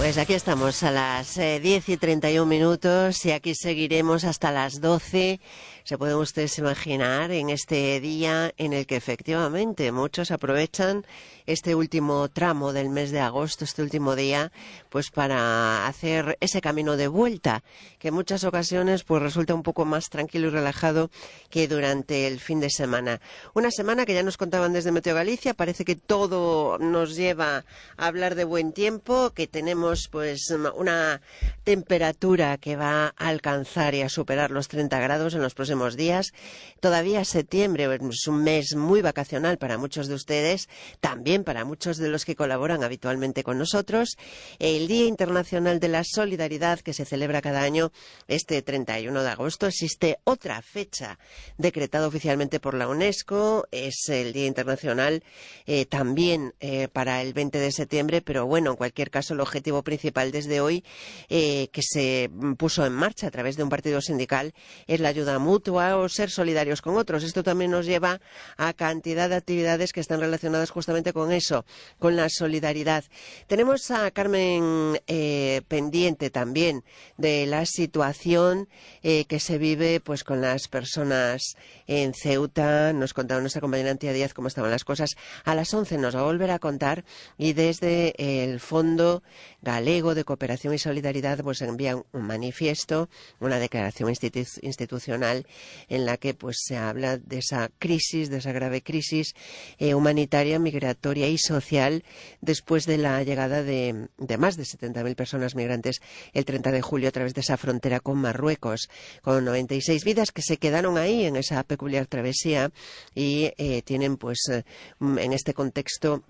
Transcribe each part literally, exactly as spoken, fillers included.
Pues aquí estamos a las eh, diez y treinta y un minutos y aquí seguiremos hasta las doce. Se pueden ustedes imaginar en este día en el que efectivamente muchos aprovechan este último tramo del mes de agosto, este último día, pues para hacer ese camino de vuelta, que en muchas ocasiones pues resulta un poco más tranquilo y relajado que durante el fin de semana. Una semana que ya nos contaban desde Meteo Galicia, parece que todo nos lleva a hablar de buen tiempo, que tenemos pues una temperatura que va a alcanzar y a superar los treinta grados en los próximos días. Todavía septiembre es un mes muy vacacional para muchos de ustedes, también para muchos de los que colaboran habitualmente con nosotros. El Día Internacional de la Solidaridad, que se celebra cada año este treinta y uno de agosto. Existe otra fecha decretada oficialmente por la UNESCO, es el Día Internacional eh, también eh, para el veinte de septiembre, pero bueno, en cualquier caso el objetivo principal desde hoy eh, que se puso en marcha a través de un partido sindical es la ayuda mutua o ser solidarios con otros. Esto también nos lleva a cantidad de actividades que están relacionadas justamente con eso, con la solidaridad. Tenemos a Carmen eh, pendiente también de la situación eh, que se vive pues con las personas en Ceuta. Nos contaba nuestra compañera Antía Díaz cómo estaban las cosas. A las once nos va a volver a contar y desde el Fondo Galego de Cooperación y Solidaridad pues envían un manifiesto, una declaración institu institucional en la que pues se habla de esa crisis, de esa grave crisis eh, humanitaria, migratoria y social después de la llegada de, de más de setenta mil personas migrantes el treinta de julio a través de esa frontera con Marruecos, con noventa y seis vidas que se quedaron ahí en esa peculiar travesía y eh, tienen pues eh, en este contexto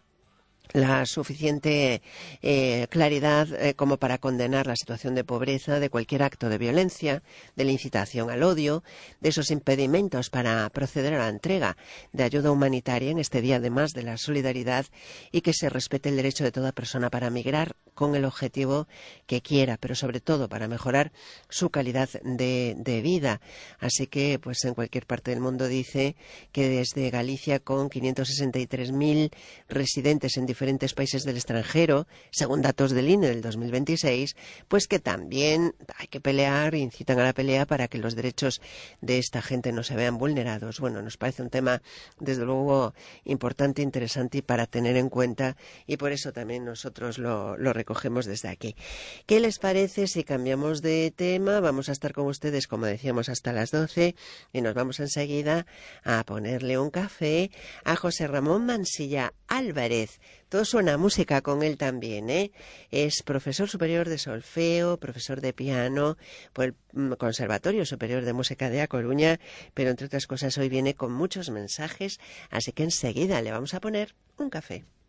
la suficiente eh, claridad eh, como para condenar la situación de pobreza, de cualquier acto de violencia, de la incitación al odio, de esos impedimentos para proceder a la entrega de ayuda humanitaria en este día además de la solidaridad y que se respete el derecho de toda persona para migrar con el objetivo que quiera, pero sobre todo para mejorar su calidad de, de vida. Así que pues en cualquier parte del mundo dice que desde Galicia con quinientos sesenta y tres mil residentes en diferentes países del extranjero, según datos del I N E del dos mil veintiséis, pues que también hay que pelear, incitan a la pelea para que los derechos de esta gente no se vean vulnerados. Bueno, nos parece un tema desde luego importante, interesante y para tener en cuenta y por eso también nosotros lo, lo recogemos desde aquí. ¿Qué les parece si cambiamos de tema? Vamos a estar con ustedes, como decíamos, hasta las doce y nos vamos enseguida a ponerle un café a José Ramón Mansilla Álvarez. Todo suena a música con él también, ¿eh? Es profesor superior de solfeo, profesor de piano por el Conservatorio Superior de Música de A Coruña, pero entre otras cosas hoy viene con muchos mensajes, así que enseguida le vamos a poner un café.